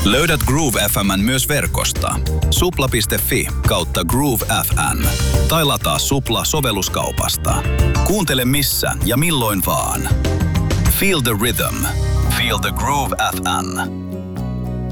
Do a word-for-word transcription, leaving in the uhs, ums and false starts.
Löydät Groove F M:n myös verkosta. supla piste fi kautta Groove F M. Tai lataa Supla sovelluskaupasta. Kuuntele missä ja milloin vaan. Feel the rhythm. Feel the Groove F M.